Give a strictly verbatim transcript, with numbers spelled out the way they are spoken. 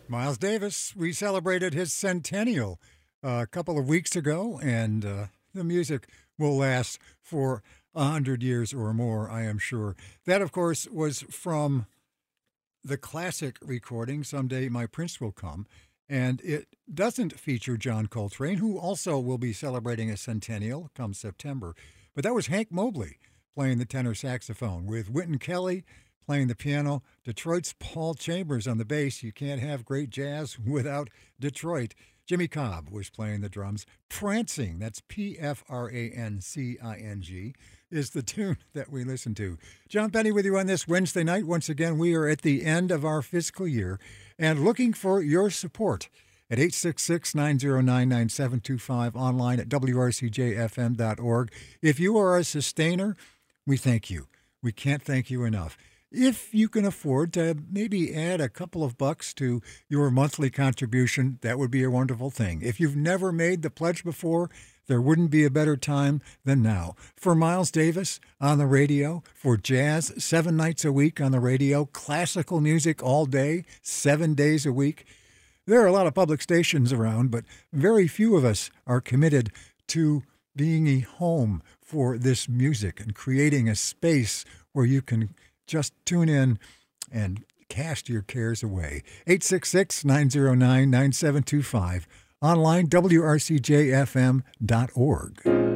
Miles Davis, we celebrated his centennial uh, a couple of weeks ago, and uh, the music will last for a hundred years or more, I am sure. That, of course, was from the classic recording, Someday My Prince Will Come, and it doesn't feature John Coltrane, who also will be celebrating a centennial come September. But that was Hank Mobley playing the tenor saxophone, with Wynton Kelly playing the piano, Detroit's Paul Chambers on the bass. You can't have great jazz without Detroit. Jimmy Cobb was playing the drums. Prancing, that's P F R A N C I N G, is the tune that we listen to. John Penny with you on this Wednesday night. Once again, we are at the end of our fiscal year and looking for your support at eight six six, nine zero nine, nine seven two five, online at W R C J F M dot org. If you are a sustainer, we thank you. We can't thank you enough. If you can afford to maybe add a couple of bucks to your monthly contribution, that would be a wonderful thing. If you've never made the pledge before, there wouldn't be a better time than now. For Miles Davis on the radio, for jazz seven nights a week on the radio, classical music all day, seven days a week. There are a lot of public stations around, but very few of us are committed to being a home for this music and creating a space where you can just tune in and cast your cares away. eight six six, nine zero nine, nine seven two five. Online, W R C J F M dot org.